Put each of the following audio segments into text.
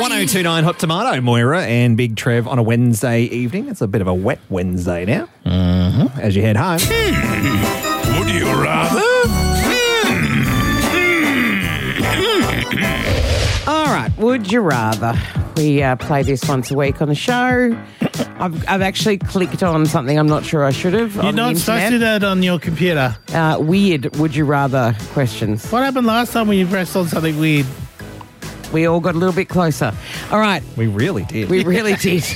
1029 Hot Tomato, Moira and Big Trev on a Wednesday evening. It's a bit of a wet Wednesday now. Mm-hmm. As you head home. Would you rather? All right, would you rather? We play this once a week on the show. I've actually clicked on something I'm not sure I should have. You're not supposed to do that on your computer. Weird would you rather questions. What happened last time when you pressed on something weird? We all got a little bit closer. All right. We really did. We really did.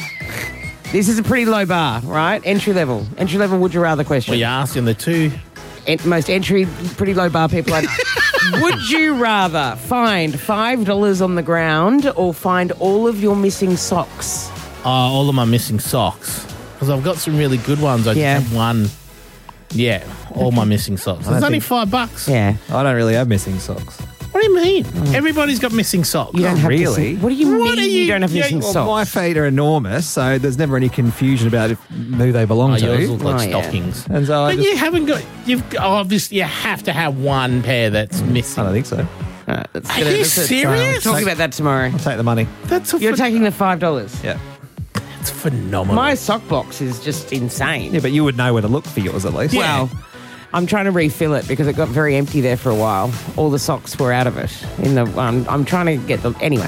This is a pretty low bar, right? Entry level. Entry level would you rather question. Well, you're asking the two. Most entry, pretty low bar people. Would you rather find $5 on the ground or find all of your missing socks? All of my missing socks. Because I've got some really good ones. I just have one. Yeah, all my missing socks. It's only $5. Yeah. I don't really have missing socks. What do you mean? Everybody's got missing socks. You don't have really? What do you mean you don't have missing socks? My feet are enormous, so there's never any confusion about who they belong to. Yours look like yeah. stockings. And so But you haven't got... Obviously, you have to have one pair that's missing. I don't think so. Are you serious? Talk about that tomorrow. I'll take the money. You're taking the $5. Yeah. It's phenomenal. My sock box is just insane. Yeah, but you would know where to look for yours at least. Well, I'm trying to refill it because it got very empty there for a while. All the socks were out of it. I'm trying to get them anyway.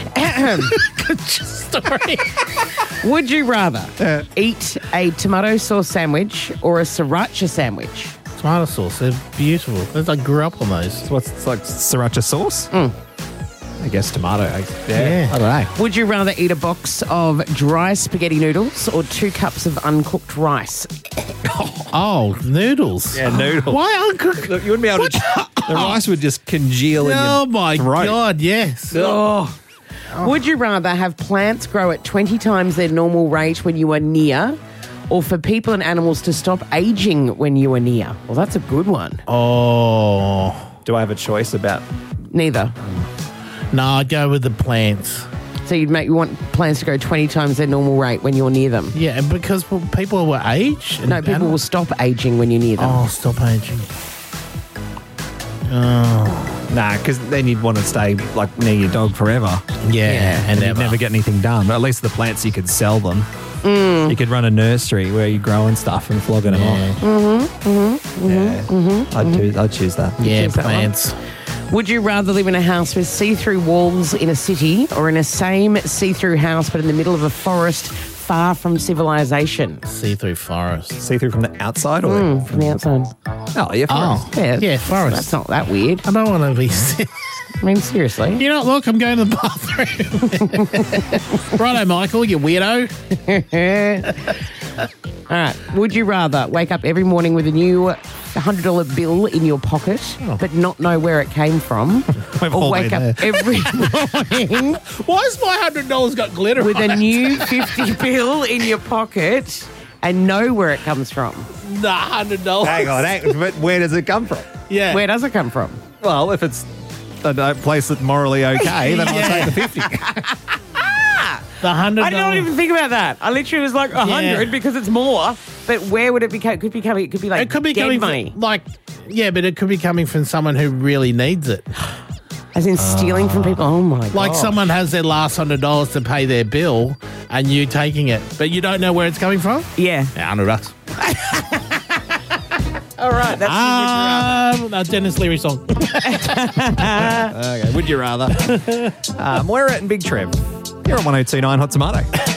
Good story. Would you rather eat a tomato sauce sandwich or a sriracha sandwich? Tomato sauce, they're beautiful. I grew up on those. So what's it's like sriracha sauce? I guess tomato. Yeah. I don't know. Would you rather eat a box of dry spaghetti noodles or 2 cups of uncooked rice? Oh, noodles. Yeah, noodles. Why uncooked? Look, you wouldn't be able to. The rice would just congeal in your Oh, my throat. God, yes. Oh. Would you rather have plants grow at 20 times their normal rate when you are near, or for people and animals to stop aging when you are near? Well, that's a good one. Oh. Do I have a choice about? Neither. No, I'd go with the plants. So you want plants to grow 20 times their normal rate when you're near them? Yeah, because people will age. No, people will stop aging when you're near them. Oh, stop aging. Oh. Nah, because then you'd want to stay like near your dog forever. Yeah, And you'd never get anything done. But at least the plants, you could sell them. You could run a nursery where you growing stuff and flogging them off. I'd choose that. Yeah, choose that plants. Would you rather live in a house with see-through walls in a city or in a same see-through house but in the middle of a forest far from civilization? See-through forest. See through from the outside or From the outside. Oh, yeah, forest. Yeah, forest. That's not that weird. I don't want to be... I mean, seriously. You know what, look, I'm going to the bathroom. Righto, Michael, you weirdo. All right. Would you rather wake up every morning with a new $100 bill in your pocket but not know where it came from? We've Or all wake been up every morning Why has my $100 got glitter with on a it? new $50 bill in your pocket and know where it comes from? Nah, $100. Hang on, but where does it come from? Yeah. Where does it come from? Well, if it's a place that's morally okay, then I'll take the 50. The $100. I didn't even think about that. I literally was like 100 Yeah. because it's more. But where would it be? It could be coming. It could be like It could be dead coming money, from, but it could be coming from someone who really needs it. as in stealing from people. Oh my god! Like someone has their last $100 to pay their bill, and you taking it, but you don't know where it's coming from. Yeah. Yeah, $100. All right. That's Dennis Leary song. Okay, would you rather? Moira and Big Trev. You're on 1029 Hot Tomato.